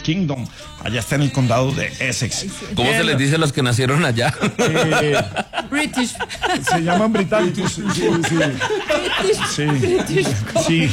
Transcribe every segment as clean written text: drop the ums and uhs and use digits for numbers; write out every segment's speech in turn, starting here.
Kingdom. Allá está en el condado de Essex. ¿Cómo se les dice a los que nacieron allá? British. Se llaman británicos. Sí.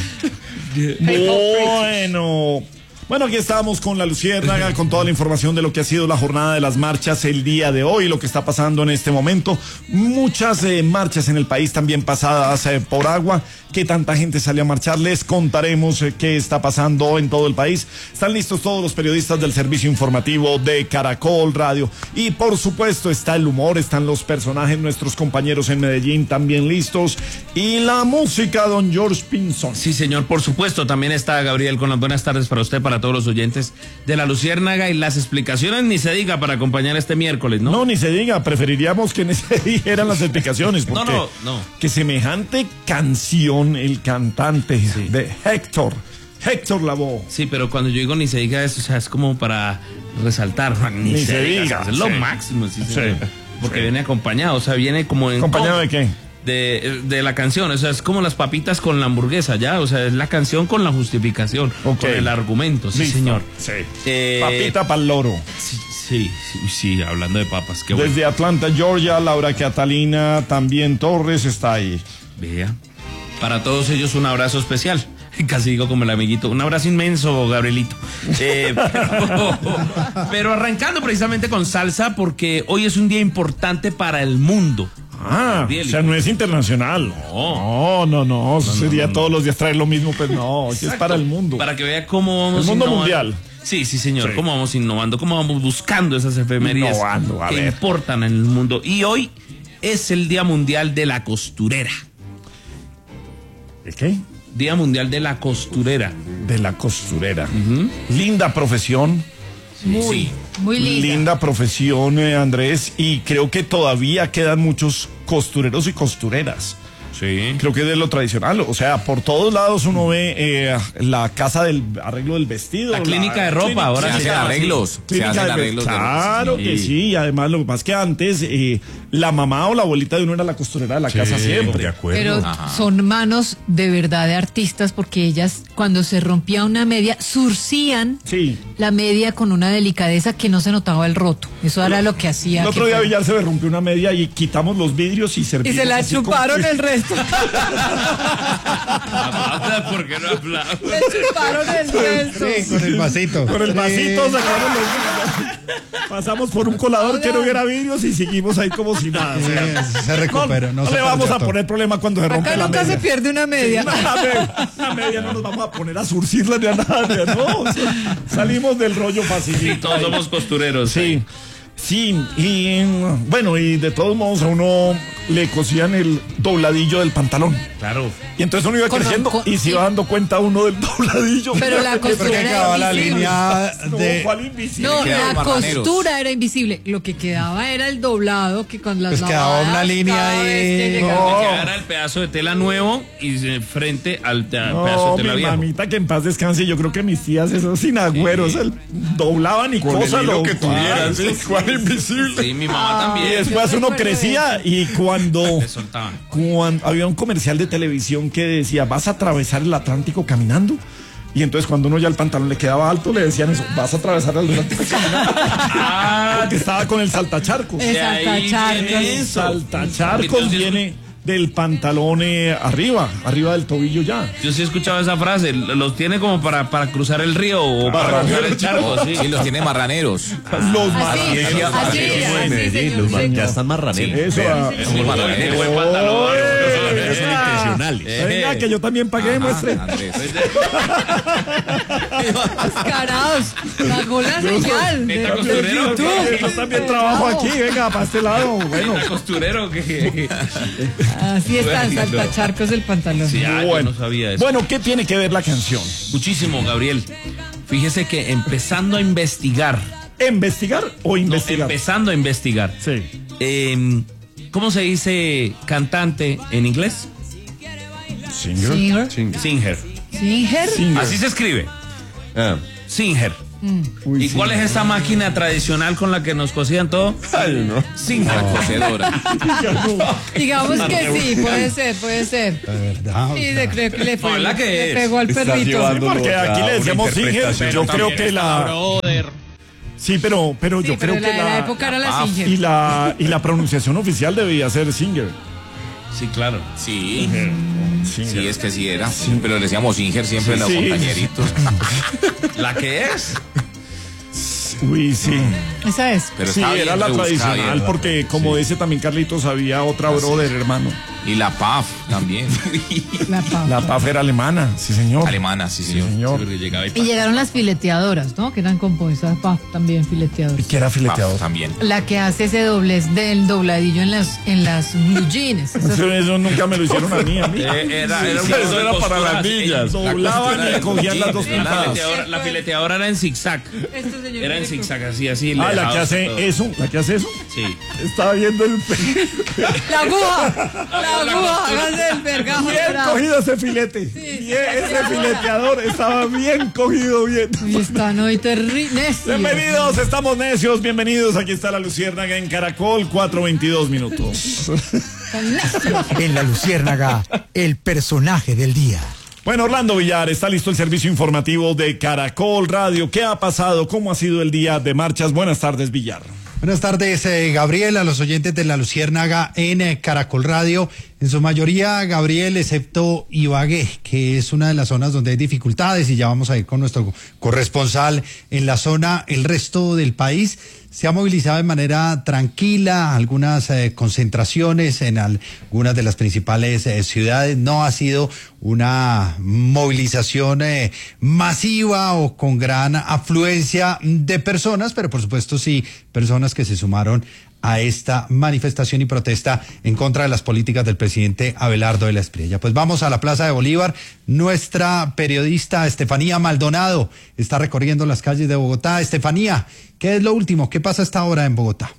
Bueno, aquí estamos con la Luciérnaga, con toda la información de lo que ha sido la jornada de las marchas el día de hoy, lo que está pasando en este momento. Muchas marchas en el país también pasadas por agua. ¿Qué tanta gente salió a marchar? Les contaremos qué está pasando en todo el país. Están listos todos los periodistas del servicio informativo de Caracol Radio. Y por supuesto está el humor, están los personajes, nuestros compañeros en Medellín también listos. Y la música, don George Pinzón. Sí, señor, por supuesto. También está Gabriel con las buenas tardes para usted, para todos los oyentes de la Luciérnaga. Y las explicaciones ni se diga para acompañar este miércoles, ¿no? No, ni se diga. Preferiríamos que ni se dijeran las explicaciones. Porque No. que semejante canción, el cantante de Héctor Lavoe. Sí, pero cuando yo digo ni se diga eso, o sea, es como para resaltar. Ni se diga. Es lo máximo, sí, señor. Porque viene acompañado, o sea, viene como en... ¿Acompañado de qué? De la canción, o sea, es como las papitas con la hamburguesa, ya, o sea, es la canción con la justificación, con el argumento, sí, listo. Señor. Sí. Papita pa'l loro. Sí, hablando de papas, qué bueno. Desde Atlanta, Georgia, Laura Catalina, también Torres está ahí. Vea, para todos ellos un abrazo especial. Casi digo como el amiguito, un abrazo inmenso, Gabrielito. Pero arrancando precisamente con salsa, porque hoy es un día importante para el mundo. O sea, no es internacional. No. Sería todos los días traer lo mismo, pues no, es para el mundo. Para que vea cómo vamos el mundo mundial. Sí, señor. Sí. Cómo vamos innovando, cómo vamos buscando esas efemérides que importan en el mundo. Y hoy es el Día Mundial de la Costurera. ¿El qué? Día Mundial de la Costurera. De la costurera. Linda profesión. Muy linda. Linda profesión, Andrés, y creo que todavía quedan muchos costureros y costureras. Sí. Creo que es de lo tradicional, o sea, por todos lados uno ve la casa del arreglo del vestido. La clínica de ropa, ahora se hacen arreglos. Claro que sí, y además lo que pasa es que antes la mamá o la abuelita de uno era la costurera de la casa siempre. De acuerdo. Pero son manos de verdad de artistas, porque ellas cuando se rompía una media surcían la media con una delicadeza que no se notaba el roto. Eso era lo que hacía. El otro día Villar se me rompió una media y quitamos los vidrios y servimos. Y se la chuparon el resto. ¿Por qué no aplaudo? Le chuparon el resto. Sí, con el vasito. Con el vasito sacaron los vidrios. Pasamos por un colador que no hubiera vidrios y seguimos ahí como si nada. O sea, se recupera. No le vamos a poner problema cuando se rompe la media. Acá nunca se pierde una media. Una media no nos vamos a poner a surcirla ni a nada. No, salimos del rollo facilito. Sí, todos somos costureros. Sí, y bueno, y de todos modos a uno le cosían el dobladillo del pantalón. Claro. Y entonces uno iba creciendo y se iba dando cuenta uno del dobladillo. Pero la costura era la línea de... ¿Cuál invisible? No, la costura era invisible. Lo que quedaba era el doblado, que con las quedaba una línea ahí. Quedara el pedazo de tela nuevo y frente al pedazo de tela viejo. Mamita, que en paz descanse. Yo creo que mis tías, esos sin agüeros, doblaban y cosas lo que tuvieran. ¿Cuál invisible? Sí, mi mamá también. Y después uno crecía y cuando había un comercial de televisión que decía, vas a atravesar el Atlántico caminando. Y entonces cuando uno ya el pantalón le quedaba alto, le decían eso, vas a atravesar el Atlántico caminando. Porque estaba con el saltacharcos. El saltacharcos viene del pantalón arriba del tobillo ya. Yo sí he escuchado esa frase, los tiene como para cruzar el río o para cruzar el charco. Sí, los tiene marraneros. Los marraneros. Ya están marraneros. Eso. Buen pantalón. Son intencionales. Venga, que yo también pagué, muestre. Descarados. Pagó la señal. Yo también trabajo aquí, venga, para este lado. Bueno. Costurero que... Así está, saltacharcos del pantalón. Sí, yo no sabía eso. Bueno, ¿qué tiene que ver la canción? Muchísimo, Gabriel. Fíjese que empezando a investigar. ¿Investigar o investigar? No, empezando a investigar. Sí. ¿Cómo se dice cantante en inglés? Singer. Singer. Así se escribe. Singer. Uy, ¿Y cuál es esa máquina tradicional con la que nos cosían todo? Ay, no. Singer. Cocedora. Digamos que sí, puede ser. Sí, creo que le pegó al perrito. Porque aquí le decíamos Singer, yo creo que Sí, pero yo creo que la época era la Singer. Y la pronunciación oficial debía ser Singer. Sí, claro. Sí. Singer. Sí, es que sí era. Sí. Pero le decíamos Singer siempre los compañeritos. ¿La que es? Uy, sí. Esa es. Pero Sí, era la tradicional, porque como dice también Carlitos, había otra brother, hermano. Y la PAF también. La PAF era alemana, sí señor. Alemana, sí señor. Y llegaron las fileteadoras, ¿no? Que eran compuestas PAF también fileteadoras. ¿Y qué era fileteador? PAF también. La que hace ese doblez del dobladillo en las blue jeans. Eso nunca me lo hicieron a mí. Eso era para las niñas. Doblaban y cogían las dos puntadas. La fileteadora era en zigzag. Era en zigzag, así. La que hace eso. ¿La que hace eso? Sí. Estaba viendo el... La aguja. La aguja. Háganse el vergajo. Bien cogido ese filete. Ese fileteador estaba bien cogido, bien. Uy, están hoy terribles. Bienvenidos, estamos necios. Bienvenidos. Aquí está la Luciérnaga en Caracol, 4:22 minutos. En la Luciérnaga, el personaje del día. Bueno, Orlando Villar, está listo el servicio informativo de Caracol Radio. ¿Qué ha pasado? ¿Cómo ha sido el día de marchas? Buenas tardes, Villar. Buenas tardes, Gabriel, a los oyentes de la Luciérnaga en Caracol Radio. En su mayoría, Gabriel, excepto Ibagué, que es una de las zonas donde hay dificultades, y ya vamos a ir con nuestro corresponsal en la zona. El resto del país se ha movilizado de manera tranquila, algunas concentraciones en algunas de las principales ciudades. No ha sido una movilización masiva o con gran afluencia de personas, pero por supuesto sí, personas que se sumaron a esta manifestación y protesta en contra de las políticas del presidente Abelardo de la Espriella. Pues vamos a la Plaza de Bolívar. Nuestra periodista Estefanía Maldonado está recorriendo las calles de Bogotá. Estefanía, ¿qué es lo último? ¿Qué pasa a esta hora en Bogotá?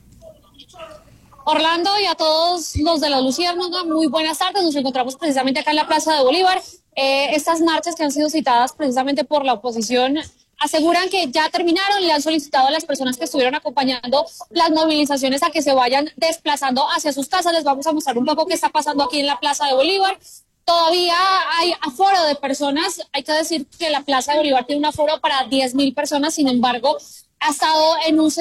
Orlando, y a todos los de la Luciérnaga, muy buenas tardes. Nos encontramos precisamente acá en la Plaza de Bolívar. Estas marchas que han sido citadas precisamente por la oposición aseguran que ya terminaron y le han solicitado a las personas que estuvieron acompañando las movilizaciones a que se vayan desplazando hacia sus casas. Les vamos a mostrar un poco qué está pasando aquí en la Plaza de Bolívar. Todavía hay aforo de personas. Hay que decir que la Plaza de Bolívar tiene un aforo para 10.000 personas. Sin embargo, ha estado en un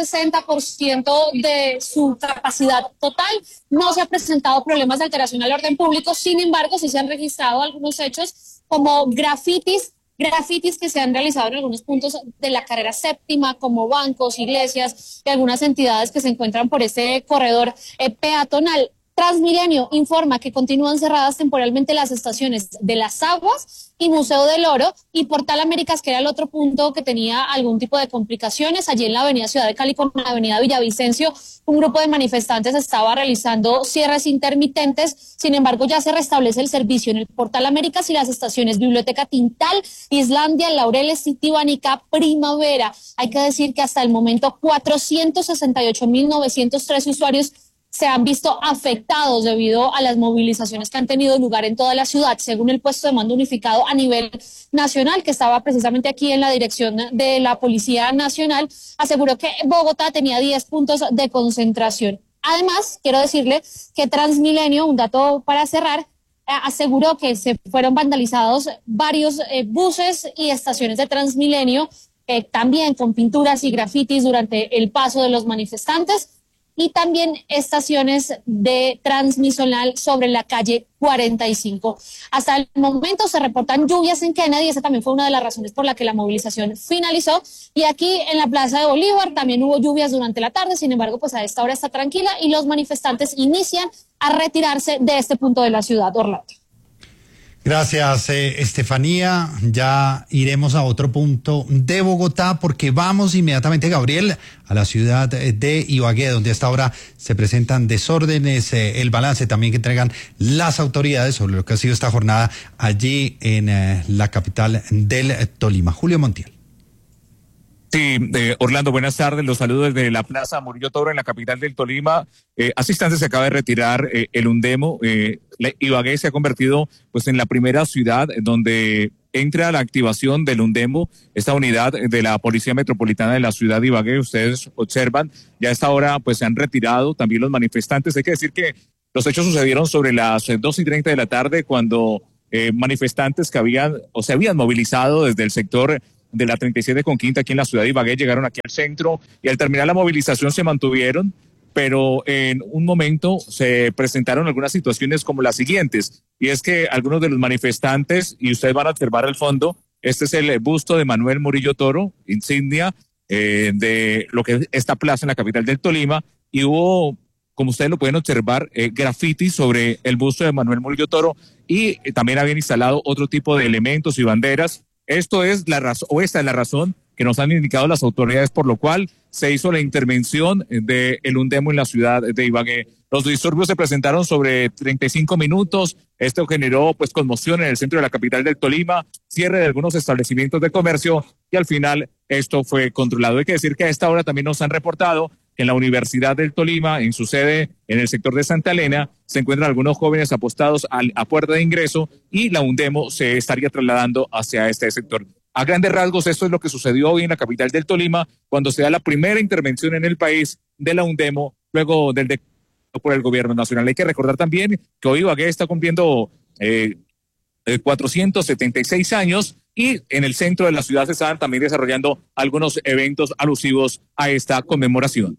60% de su capacidad total. No se han presentado problemas de alteración al orden público. Sin embargo, sí se han registrado algunos hechos como grafitis que se han realizado en algunos puntos de la carrera séptima, como bancos, iglesias y algunas entidades que se encuentran por este corredor peatonal. Transmilenio informa que continúan cerradas temporalmente las estaciones de Las Aguas y Museo del Oro, y Portal Américas, que era el otro punto que tenía algún tipo de complicaciones. Allí en la avenida Ciudad de Cali con la avenida Villavicencio, un grupo de manifestantes estaba realizando cierres intermitentes. Sin embargo, ya se restablece el servicio en el Portal Américas y las estaciones Biblioteca Tintal, Islandia, Laureles, Citibánica, Primavera. Hay que decir que hasta el momento 468.903 usuarios se han visto afectados debido a las movilizaciones que han tenido lugar en toda la ciudad, según el puesto de mando unificado a nivel nacional, que estaba precisamente aquí en la dirección de la Policía Nacional. Aseguró que Bogotá tenía 10 puntos de concentración. Además, quiero decirle que Transmilenio, un dato para cerrar, aseguró que se fueron vandalizados varios buses y estaciones de Transmilenio, también con pinturas y grafitis durante el paso de los manifestantes, y también estaciones de transmisional sobre la calle 45. Hasta el momento se reportan lluvias en Kennedy. Esa también fue una de las razones por la que la movilización finalizó. Y aquí en la Plaza de Bolívar también hubo lluvias durante la tarde. Sin embargo, pues a esta hora está tranquila y los manifestantes inician a retirarse de este punto de la ciudad, Orlando. Gracias, Estefanía. Ya iremos a otro punto de Bogotá porque vamos inmediatamente, Gabriel, a la ciudad de Ibagué, donde hasta ahora se presentan desórdenes, el balance también que entregan las autoridades sobre lo que ha sido esta jornada allí en la capital del Tolima. Julio Montiel. Sí, Orlando, buenas tardes. Los saludo desde la Plaza Murillo Toro en la capital del Tolima. Hace instantes se acaba de retirar el Undemo. Ibagué se ha convertido pues en la primera ciudad donde entra la activación del Undemo, esta unidad de la Policía Metropolitana de la ciudad de Ibagué. Ustedes observan, ya a esta hora pues se han retirado también los manifestantes. Hay que decir que los hechos sucedieron sobre las 2:30 de la tarde cuando manifestantes que se habían movilizado desde el sector de la 37 con Quinta aquí en la ciudad de Ibagué, llegaron aquí al centro y al terminar la movilización se mantuvieron, pero en un momento se presentaron algunas situaciones como las siguientes, y es que algunos de los manifestantes, y ustedes van a observar al fondo, este es el busto de Manuel Murillo Toro, insignia de lo que es esta plaza en la capital del Tolima, y hubo, como ustedes lo pueden observar, grafitis sobre el busto de Manuel Murillo Toro, y también habían instalado otro tipo de elementos y banderas. Esto es la razón, o esta es la razón que nos han indicado las autoridades, por lo cual se hizo la intervención de el Undemo en la ciudad de Ibagué. Los disturbios se presentaron sobre 35 minutos. Esto generó pues conmoción en el centro de la capital del Tolima, cierre de algunos establecimientos de comercio, y al final esto fue controlado. Hay que decir que a esta hora también nos han reportado que en la Universidad del Tolima, en su sede en el sector de Santa Elena, se encuentran algunos jóvenes apostados a puerta de ingreso, y la Undemo se estaría trasladando hacia este sector. A grandes rasgos, esto es lo que sucedió hoy en la capital del Tolima, cuando se da la primera intervención en el país de la Undemo, luego del decreto por el gobierno nacional. Hay que recordar también que hoy Ibagué está cumpliendo 476 años, y en el centro de la ciudad se están también desarrollando algunos eventos alusivos a esta conmemoración.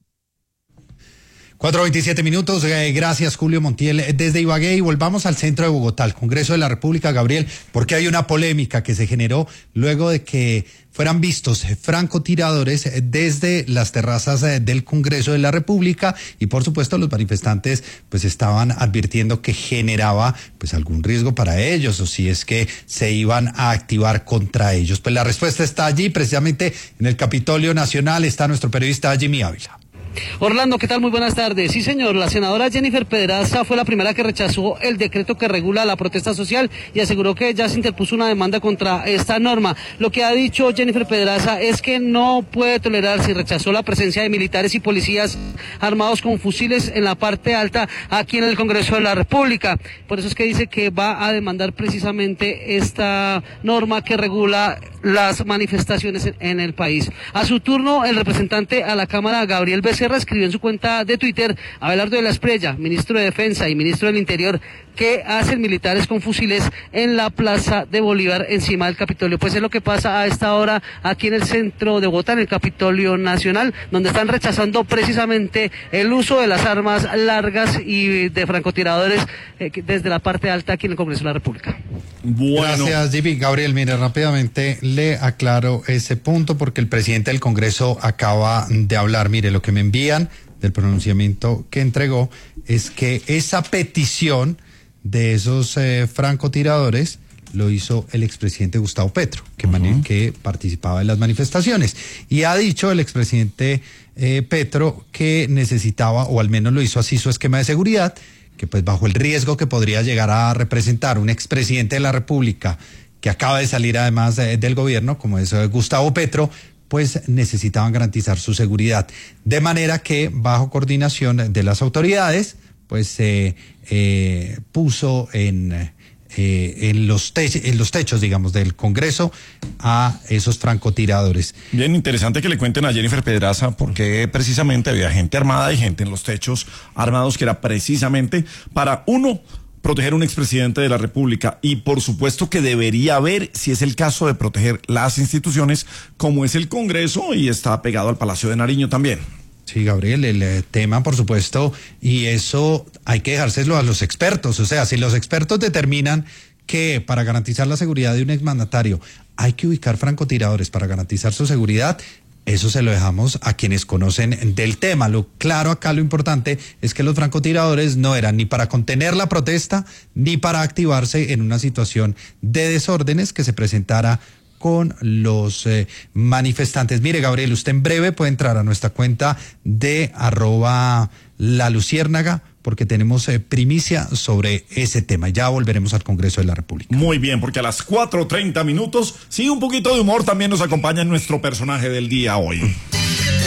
4:27 minutos, gracias Julio Montiel desde Ibagué, y volvamos al centro de Bogotá, al Congreso de la República, Gabriel, porque hay una polémica que se generó luego de que fueran vistos francotiradores desde las terrazas del Congreso de la República, y por supuesto los manifestantes pues estaban advirtiendo que generaba pues algún riesgo para ellos, o si es que se iban a activar contra ellos. Pues la respuesta está allí, precisamente en el Capitolio Nacional está nuestro periodista Jimmy Ávila. Orlando, ¿qué tal? Muy buenas tardes. Sí, señor, la senadora Jennifer Pedraza fue la primera que rechazó el decreto que regula la protesta social y aseguró que ya se interpuso una demanda contra esta norma. Lo que ha dicho Jennifer Pedraza es que no puede tolerarse, y rechazó la presencia de militares y policías armados con fusiles en la parte alta aquí en el Congreso de la República. Por eso es que dice que va a demandar precisamente esta norma que regula las manifestaciones en el país. A su turno, el representante a la Cámara, Gabriel Becerra, escribió en su cuenta de Twitter: Abelardo de la Espriella, ministro de Defensa y ministro del Interior, ¿qué hacen militares con fusiles en la Plaza de Bolívar encima del Capitolio? Pues es lo que pasa a esta hora aquí en el centro de Bogotá, en el Capitolio Nacional, donde están rechazando precisamente el uso de las armas largas y de francotiradores desde la parte alta aquí en el Congreso de la República. Bueno. Gracias, Jimmy. Gabriel, mire, rápidamente le aclaro ese punto porque el presidente del Congreso acaba de hablar. Mire, lo que me envían del pronunciamiento que entregó es que esa petición de esos francotiradores lo hizo el expresidente Gustavo Petro, que participaba en las manifestaciones. Y ha dicho el expresidente Petro que necesitaba, o al menos lo hizo así, su esquema de seguridad, que pues bajo el riesgo que podría llegar a representar un expresidente de la República que acaba de salir además del gobierno, como es Gustavo Petro, pues necesitaban garantizar su seguridad. De manera que bajo coordinación de las autoridades, pues se puso en los techos, digamos, del Congreso a esos francotiradores. Bien interesante que le cuenten a Jennifer Pedraza porque precisamente había gente armada y gente en los techos armados que era precisamente para proteger a un expresidente de la República, y por supuesto que debería haber, si es el caso, de proteger las instituciones como es el Congreso, y está pegado al Palacio de Nariño también. Sí, Gabriel, el tema, por supuesto, y eso hay que dejárselo a los expertos. O sea, si los expertos determinan que para garantizar la seguridad de un exmandatario hay que ubicar francotiradores para garantizar su seguridad, eso se lo dejamos a quienes conocen del tema. Lo claro acá, lo importante es que los francotiradores no eran ni para contener la protesta ni para activarse en una situación de desórdenes que se presentara con los manifestantes. Mire, Gabriel, usted en breve puede entrar a nuestra cuenta de @laluciérnaga porque tenemos primicia sobre ese tema. Ya volveremos al Congreso de la República. Muy bien, porque a las 4:30 minutos, sí, un poquito de humor también nos acompaña nuestro personaje del día hoy.